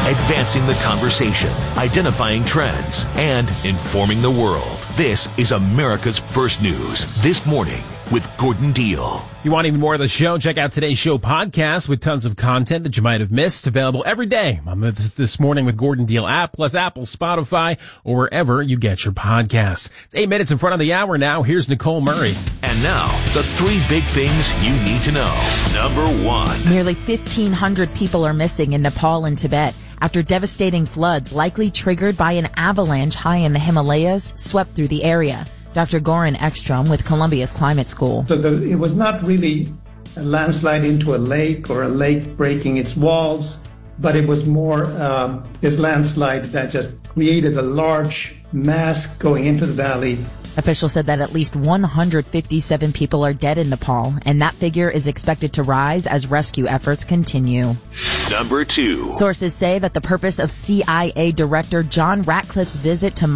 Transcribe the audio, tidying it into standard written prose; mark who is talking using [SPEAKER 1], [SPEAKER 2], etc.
[SPEAKER 1] advancing the conversation, identifying trends, and informing the world. This is America's First News This Morning with Gordon Deal.
[SPEAKER 2] You want even more of the show? Check out today's show podcast with tons of content that you might have missed. Available every day on the This Morning with Gordon Deal app, plus Apple, Spotify, or wherever you get your podcasts. It's 8 minutes in front of the hour now. Here's Nicole Murray.
[SPEAKER 1] And now, the 3 big things you need to know. Number 1.
[SPEAKER 3] Nearly 1,500 people are missing in Nepal and Tibet after devastating floods likely triggered by an avalanche high in the Himalayas swept through the area. Dr. Goran Ekstrom with Columbia's Climate School.
[SPEAKER 4] So it was not really a landslide into a lake or a lake breaking its walls, but it was more this landslide that just created a large mass going into the valley.
[SPEAKER 3] Officials said that at least 157 people are dead in Nepal, and that figure is expected to rise as rescue efforts continue.
[SPEAKER 1] Number 2.
[SPEAKER 3] Sources say that the purpose of CIA Director John Ratcliffe's visit to